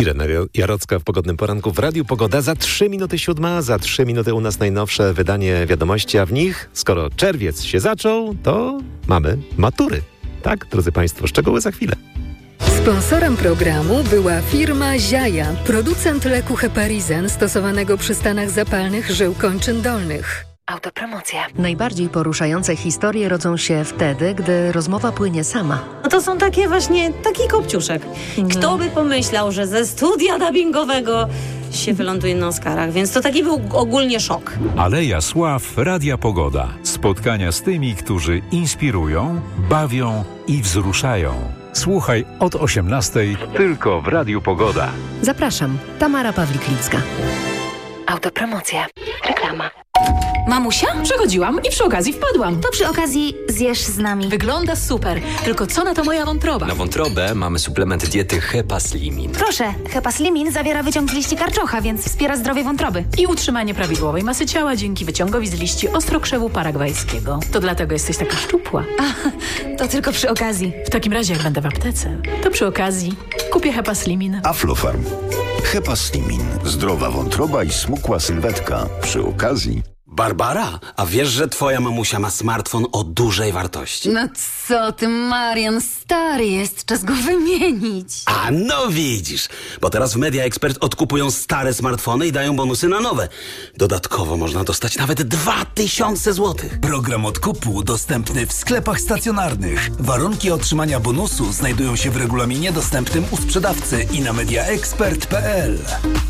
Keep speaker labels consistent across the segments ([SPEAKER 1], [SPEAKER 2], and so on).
[SPEAKER 1] Irena Jarocka w Pogodnym Poranku w Radiu Pogoda. Za 3 minuty 7, za 3 minuty u nas najnowsze wydanie wiadomości, a w nich, skoro czerwiec się zaczął, to mamy matury. Tak, drodzy Państwo, szczegóły za chwilę.
[SPEAKER 2] Sponsorem programu była firma Ziaja, producent leku Heparizen stosowanego przy stanach zapalnych żył kończyn dolnych.
[SPEAKER 3] Autopromocja.
[SPEAKER 4] Najbardziej poruszające historie rodzą się wtedy, gdy rozmowa płynie sama.
[SPEAKER 5] No to są taki kopciuszek. Kto by pomyślał, że ze studia dubbingowego się wyląduje na Oscarach, więc to taki był ogólnie szok.
[SPEAKER 6] Aleja Sław, Radia Pogoda. Spotkania z tymi, którzy inspirują, bawią i wzruszają. Słuchaj od 18:00 tylko w Radiu Pogoda.
[SPEAKER 4] Zapraszam, Tamara Pawlik-Licka.
[SPEAKER 3] Autopromocja. Reklama.
[SPEAKER 7] Mamusia? Przechodziłam i przy okazji wpadłam.
[SPEAKER 8] To przy okazji zjesz z nami.
[SPEAKER 7] Wygląda super, tylko co na to moja wątroba?
[SPEAKER 9] Na wątrobę mamy suplement diety Hepaslimin.
[SPEAKER 8] Proszę, Hepaslimin zawiera wyciąg z liści karczocha, więc wspiera zdrowie wątroby.
[SPEAKER 7] I utrzymanie prawidłowej masy ciała dzięki wyciągowi z liści ostrokrzewu paragwajskiego. To dlatego jesteś taka szczupła.
[SPEAKER 8] To tylko przy okazji.
[SPEAKER 7] W takim razie, jak będę w aptece, to przy okazji kupię Hepaslimin.
[SPEAKER 10] Aflofarm. Hepaslimin. Zdrowa wątroba i smukła sylwetka. Przy okazji.
[SPEAKER 11] Barbara, a wiesz, że twoja mamusia ma smartfon o dużej wartości?
[SPEAKER 8] No co ty, Marian, stary jest, czas go wymienić.
[SPEAKER 11] A no widzisz, bo teraz w Media Expert odkupują stare smartfony i dają bonusy na nowe. Dodatkowo można dostać nawet 2000 zł.
[SPEAKER 12] Program odkupu dostępny w sklepach stacjonarnych. Warunki otrzymania bonusu znajdują się w regulaminie dostępnym u sprzedawcy i na mediaexpert.pl.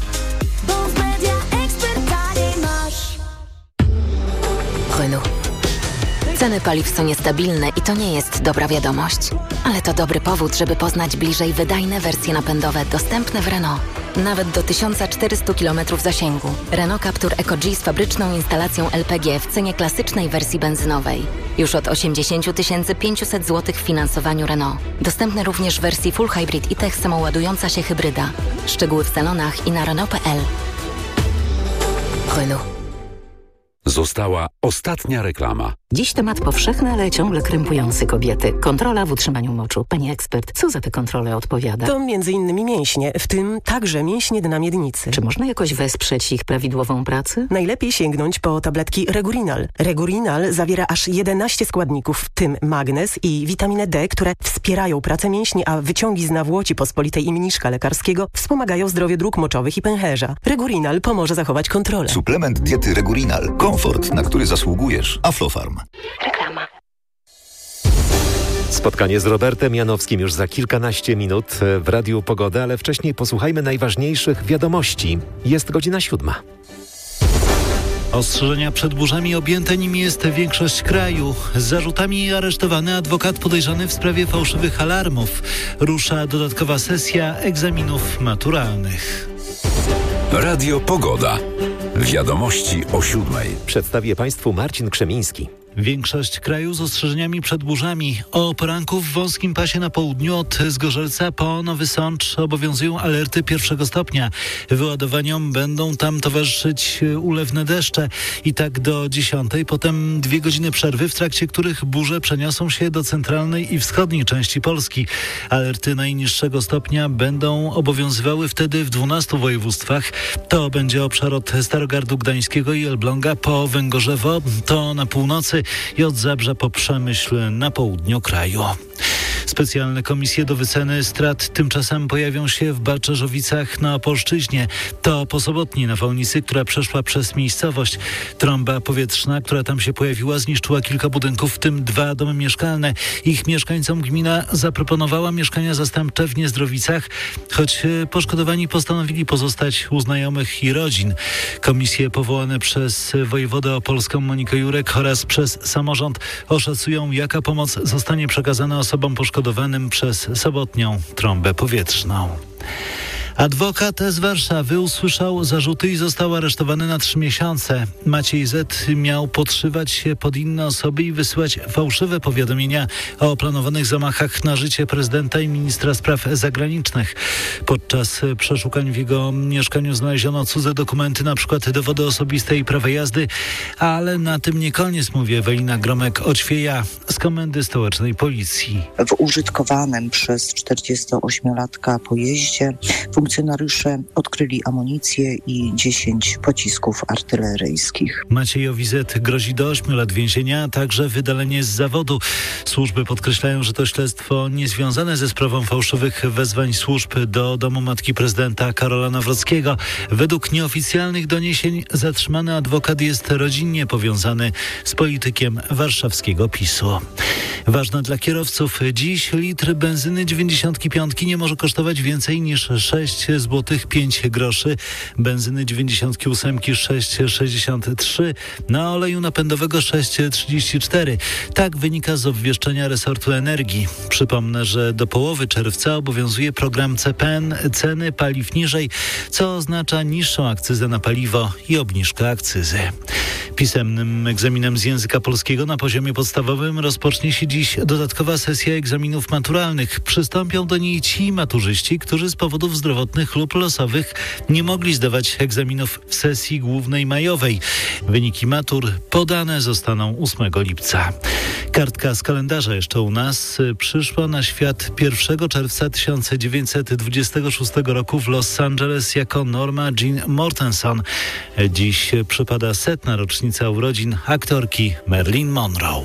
[SPEAKER 3] Renault. Ceny paliw są niestabilne i to nie jest dobra wiadomość. Ale to dobry powód, żeby poznać bliżej wydajne wersje napędowe dostępne w Renault. Nawet do 1400 km zasięgu. Renault Captur Eco-G z fabryczną instalacją LPG w cenie klasycznej wersji benzynowej. Już od 80 500 zł w finansowaniu Renault. Dostępny również w wersji Full Hybrid i Tech samoładująca się hybryda. Szczegóły w salonach i na Renault.pl. Renault.
[SPEAKER 6] Została ostatnia reklama.
[SPEAKER 4] Dziś temat powszechny, ale ciągle krępujący kobiety. Kontrola w utrzymaniu moczu. Pani ekspert, co za te kontrole odpowiada?
[SPEAKER 13] To m.in. mięśnie, w tym także mięśnie dna miednicy.
[SPEAKER 4] Czy można jakoś wesprzeć ich prawidłową pracę?
[SPEAKER 13] Najlepiej sięgnąć po tabletki Regurinal. Regurinal zawiera aż 11 składników, w tym magnez i witaminę D, które wspierają pracę mięśni, a wyciągi z nawłoci pospolitej i mniszka lekarskiego wspomagają zdrowie dróg moczowych i pęcherza. Regurinal pomoże zachować kontrolę.
[SPEAKER 10] Suplement diety Regurinal. Komfort, na który zasługujesz. Aflofarm.
[SPEAKER 3] Reklama.
[SPEAKER 1] Spotkanie z Robertem Janowskim już za kilkanaście minut w Radiu Pogoda, ale wcześniej posłuchajmy najważniejszych wiadomości. Jest godzina 7.
[SPEAKER 14] Ostrzeżenia przed burzami, objęte nimi jest większość kraju. Z zarzutami aresztowany adwokat podejrzany w sprawie fałszywych alarmów. Rusza dodatkowa sesja egzaminów maturalnych.
[SPEAKER 6] Radio Pogoda. Wiadomości o 7:00.
[SPEAKER 1] Przedstawię Państwu Marcin Krzemiński.
[SPEAKER 14] Większość kraju z ostrzeżeniami przed burzami. O poranku w wąskim pasie na południu od Zgorzelca po Nowy Sącz obowiązują alerty 1. stopnia. Wyładowaniom będą tam towarzyszyć ulewne deszcze i tak do 10. Potem 2 godziny przerwy, w trakcie których burze przeniosą się do centralnej i wschodniej części Polski. Alerty najniższego stopnia będą obowiązywały wtedy w 12 województwach. To będzie obszar od Starogardu Gdańskiego i Elbląga po Węgorzewo, to na północy i od Zabrza po Przemyśl na południu kraju. Specjalne komisje do wyceny strat tymczasem pojawią się w Balczerzowicach na Opolszczyźnie. To po sobotniej nawałnicy, która przeszła przez miejscowość. Trąba powietrzna, która tam się pojawiła, zniszczyła kilka budynków, w tym 2 domy mieszkalne. Ich mieszkańcom gmina zaproponowała mieszkania zastępcze w Niezdrowicach, choć poszkodowani postanowili pozostać u znajomych i rodzin. Komisje powołane przez wojewodę opolską Monikę Jurek oraz przez samorząd oszacują, jaka pomoc zostanie przekazana osobom poszkodowanym przez sobotnią trąbę powietrzną. Adwokat z Warszawy usłyszał zarzuty i został aresztowany na 3 miesiące. Maciej Z. miał podszywać się pod inne osoby i wysyłać fałszywe powiadomienia o planowanych zamachach na życie prezydenta i ministra spraw zagranicznych. Podczas przeszukań w jego mieszkaniu znaleziono cudze dokumenty, np. dowody osobiste i prawa jazdy, ale na tym nie koniec, mówi Ewelina Gromek-Oćwieja z Komendy Stołecznej Policji.
[SPEAKER 15] W użytkowanym przez 48-latka pojeździe funkcjonariusze funkcjonariusze odkryli amunicję i 10 pocisków artyleryjskich.
[SPEAKER 14] Maciejowi Z. grozi do 8 lat więzienia, a także wydalenie z zawodu. Służby podkreślają, że to śledztwo niezwiązane ze sprawą fałszywych wezwań służb do domu matki prezydenta Karola Nawrockiego. Według nieoficjalnych doniesień zatrzymany adwokat jest rodzinnie powiązany z politykiem warszawskiego PiS-u. Ważne dla kierowców. Dziś litr benzyny 95 nie może kosztować więcej niż 6 zł 5 groszy. Benzyny 98 6,63, na oleju napędowego 6,34. Tak wynika z obwieszczenia resortu energii. Przypomnę, że do połowy czerwca obowiązuje program CPN ceny paliw niżej, co oznacza niższą akcyzę na paliwo i obniżkę akcyzy. Pisemnym egzaminem z języka polskiego na poziomie podstawowym rozpocznie się dziś dodatkowa sesja egzaminów maturalnych. Przystąpią do niej ci maturzyści, którzy z powodów zdrowotnych lub losowych nie mogli zdawać egzaminów w sesji głównej majowej. Wyniki matur podane zostaną 8 lipca. Kartka z kalendarza jeszcze u nas przyszła na świat 1 czerwca 1926 roku w Los Angeles jako Norma Jean Mortenson. Dziś przypada 100. rocznica urodzin aktorki Marilyn Monroe.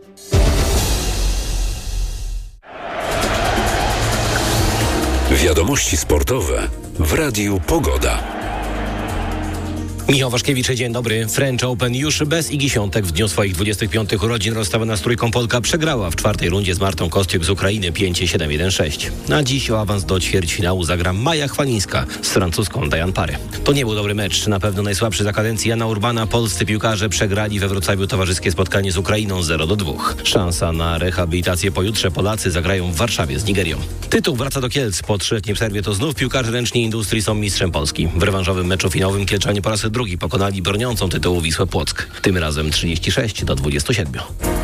[SPEAKER 6] Wiadomości sportowe w Radiu Pogoda.
[SPEAKER 16] Michał Waszkiewicz, dzień dobry. French Open już bez Igi Świątek w dniu swoich 25 urodzin rozstawiona z trójką Polka przegrała w czwartej rundzie z Martą Kostyuk z Ukrainy 5-7-1-6. Na dziś o awans do ćwierćfinału zagra Maja Chwalińska z francuską Diane Parry. To nie był dobry mecz, na pewno najsłabszy za kadencji Jana Urbana. Polscy piłkarze przegrali we Wrocławiu towarzyskie spotkanie z Ukrainą 0-2. Szansa na rehabilitację pojutrze. Polacy zagrają w Warszawie z Nigerią. Tytuł wraca do Kielc. Po 3-letniej przerwie to znów piłkarze ręczni Industrii są mistrzem Polski. W rewanżowym meczu finałowym Kielczanie po raz drugi pokonali broniącą tytułu Wisłę Płock. Tym razem 36-27.